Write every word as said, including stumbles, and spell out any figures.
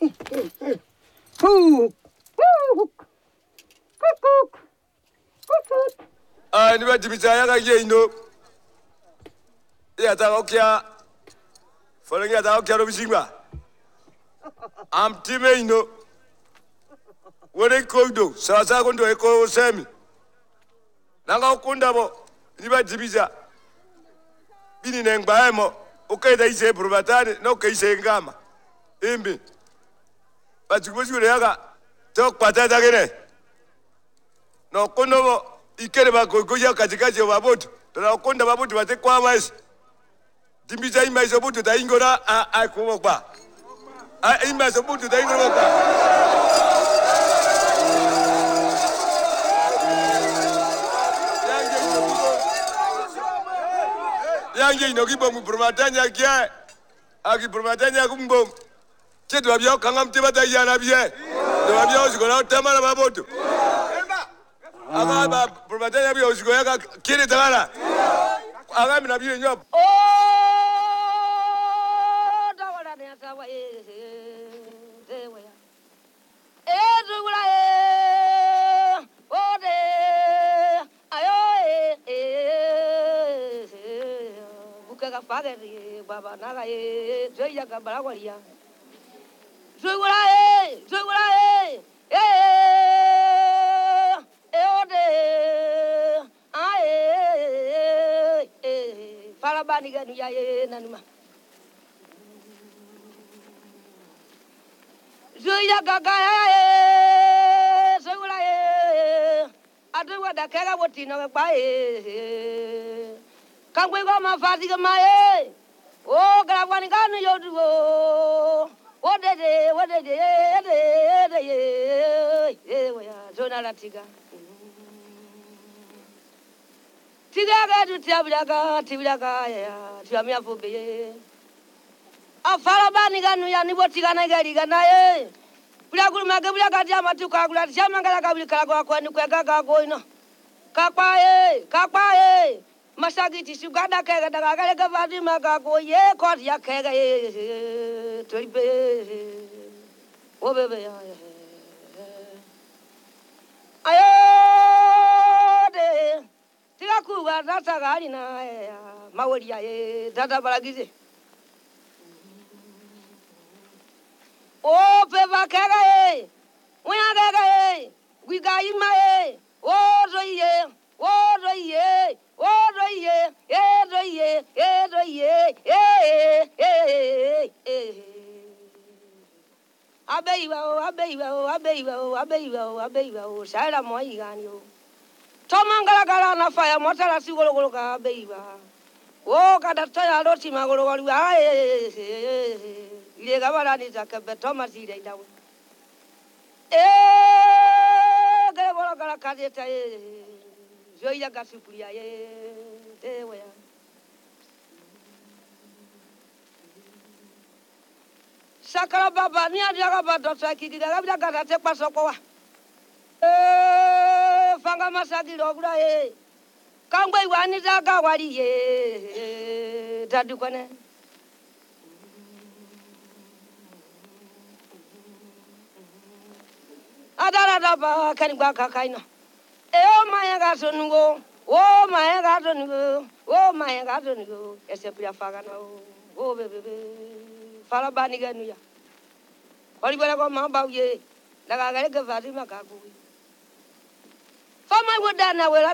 Hook. Hook. Hook. Hook. Ah, ni ba dibisa ga ye ino. Ya ta okya. Folo ya ta okya ro bisinga. Am time ino. Wore kodo, sa sa kondo e ko semi. Nanga okunda bo, ni ba dibisa. Bini nengba emo, okay da ise probatane, no ke ise ngama. Imbi. Ba tukusi ure yaga. Tok patata gene. No kondo bo ikere ba gogoja katikati ya baboto. Tuna konda baboto bate kwa mais. Dibisa ima iso boto ta ingora a a kumokba. A ima iso boto ta ingora ba. Yange inogi bomu promatanya kia. Aki promatanya kumbom. Chetu abia kanga mtebata yana bie. Do abia osikola otama na baboto. Aga ba promatanya bia osikola ka kire tala. Aga mina bie nyop. Oh, dawala ne tawa e de we. E du wala e o de ayo e e buka ka fage ri baba naga e joya ka barawaria. Joy wala e joy wala e e e o de aye e farabani ganu ya e nanuma. Joya gaga e joy wala e adu wada kera wotino ba e kangwe go ma fati ga ma e o garabani ganu yodu o o de de o de de de de e e waya zona la tiga tiga ga du tabla ga tibla ga ya tiamia fobe afala bani ganu ya ni botiga na gari ga na e bula gulu ma ga bula ga dia matu ka gula dia mangala ga bula ka ko ni ko ga ga go ino kakpa e kakpa e masagi ti sugada ka ga daga ga ga vadi ma ga go ye ko ya ka ga e toribe o bebe ya ayo de tiga ku ga data ga ni na e mawori ya e data balagize o pe va ka ga e uya ga ga e wi ga ima e o ro ye o ro ye o ro ye e ro ye e ro ye e e e abeiwa o abeiwa o abeiwa o abeiwa o abeiwa o sala mo igani o tomangala gala na faya motala sigolo golo ka abeiwa o kada taya roti magolo golo ae ile gabara ni zakabe tomasi ile dawo eh gele bolo gala kadeta eh joya gasupulia eh dewe ya sakara baba ni ajaga bado sakiki gabira gata te pasoko wa eh fanga masagi logura eh kangwe wani zaga wali eh tadukone adara daba kani gwa kakaino e o maya ga sonungo o maya ga sonungo o maya ga sonungo ese pia faga no o bebe fala bani ga nuya wali bala ko ma bawye daga ga ga fati makaku fama godana wela